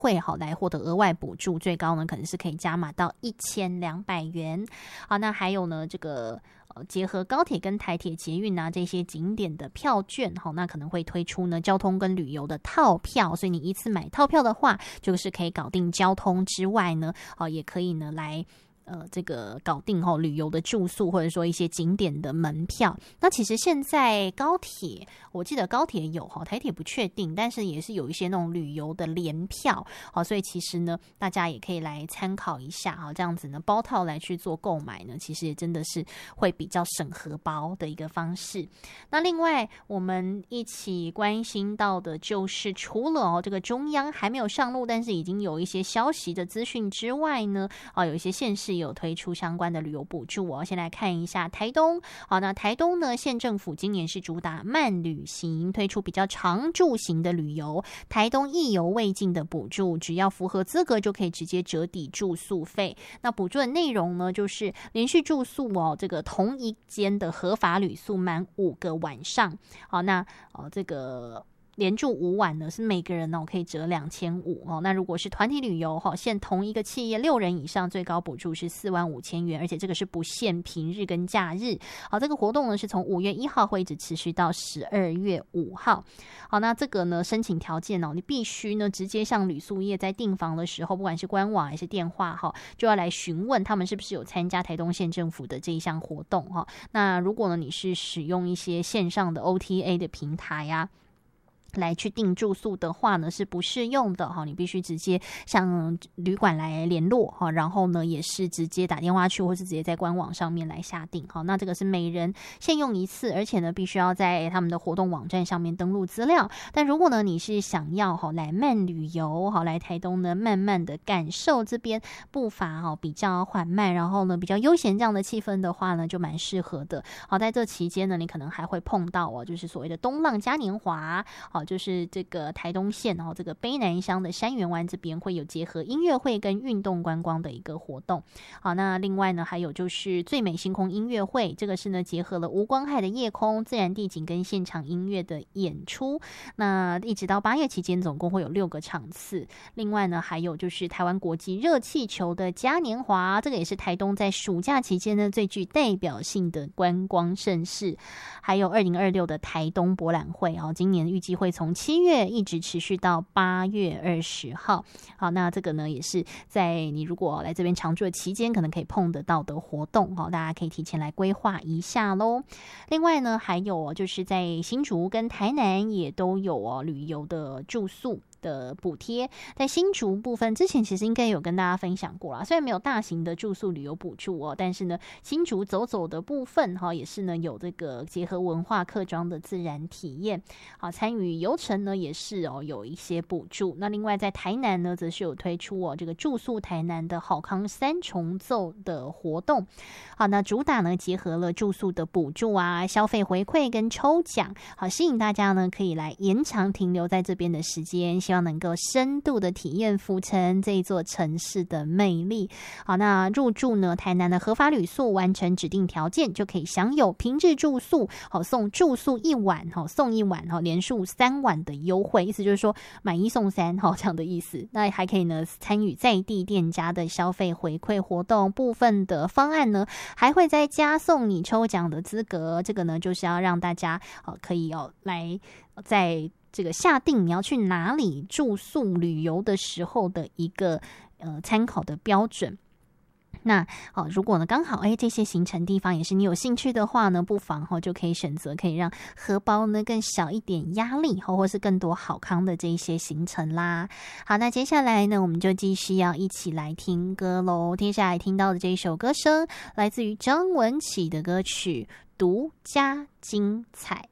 会好来获得额外补助，最高呢可能是可以加码到1200元。好，那还有呢这个结合高铁跟台铁捷运啊这些景点的票券，好，那可能会推出呢交通跟旅游的套票，所以你一次买套票的话，就是可以搞定交通之外呢，也可以呢来这个搞定旅游的住宿，或者说一些景点的门票。那其实现在高铁，我记得高铁有台铁不确定，但是也是有一些那种旅游的联票，所以其实呢大家也可以来参考一下，这样子呢包套来去做购买呢，其实也真的是会比较省荷包的一个方式。那另外我们一起关心到的就是除了这个中央还没有上路，但是已经有一些消息的资讯之外呢，有一些县市有推出相关的旅游补助先来看一下台东。好，那台东呢县政府今年是主打慢旅行，推出比较长住型的旅游，台东意犹未尽的补助，只要符合资格就可以直接折抵住宿费。那补助的内容呢，就是连续住宿这个同一间的合法旅宿满5个晚上。好，那这个连住5晚呢，是每个人可以折2500那如果是团体旅游限同一个企业6人以上，最高补助是45000元，而且这个是不限平日跟假日。好，这个活动呢是从5月1号会一直持续到12月5号。好，那这个呢申请条件你必须呢直接向旅宿业在订房的时候，不管是官网还是电话就要来询问他们是不是有参加台东县政府的这一项活动那如果呢你是使用一些线上的 OTA 的平台来去订住宿的话呢是不适用的你必须直接向旅馆来联络然后呢也是直接打电话去，或是直接在官网上面来下订那这个是每人限用1次，而且呢必须要在他们的活动网站上面登录资料。但如果呢你是想要来慢旅游来台东呢慢慢的感受这边步伐比较缓慢，然后呢比较悠闲这样的气氛的话呢，就蛮适合的。在这期间呢你可能还会碰到就是所谓的东浪嘉年华就是这个台东县这个卑南乡的山园湾这边会有结合音乐会跟运动观光的一个活动。好，那另外呢还有就是最美星空音乐会，这个是呢结合了无光害的夜空、自然地景跟现场音乐的演出。那一直到8月期间总共会有6个场次。另外呢还有就是台湾国际热气球的嘉年华，这个也是台东在暑假期间呢最具代表性的观光盛事。还有2026的台东博览会今年预计会从7月一直持续到8月20号。好，那这个呢也是在你如果来这边常住的期间可能可以碰得到的活动大家可以提前来规划一下咯。另外呢还有就是在新竹跟台南也都有旅游的住宿的补贴。在新竹部分之前其实应该有跟大家分享过啦，虽然没有大型的住宿旅游补助但是呢新竹走走的部分也是呢有这个结合文化客庄的自然体验。好，参与游程呢也是有一些补助。那另外在台南呢则是有推出这个住宿台南的好康3重奏的活动。好，那主打呢结合了住宿的补助消费回馈跟抽奖，好吸引大家呢可以来延长停留在这边的时间，希望能够深度的体验府城这一座城市的魅力。好，那入住呢台南的合法旅宿，完成指定条件就可以享有平日住宿送住宿1晚送1晚连续3晚的优惠，意思就是说买1送3这样的意思。那还可以呢参与在地店家的消费回馈活动，部分的方案呢还会再加送你抽奖的资格。这个呢就是要让大家可以来在这个下定你要去哪里住宿旅游的时候的一个参考的标准。那如果呢刚好这些行程地方也是你有兴趣的话呢，不妨就可以选择可以让荷包呢更小一点压力或是更多好康的这一些行程啦。好，那接下来呢我们就继续要一起来听歌咯。接下来听到的这一首歌声来自于张文琪的歌曲《独家精彩》。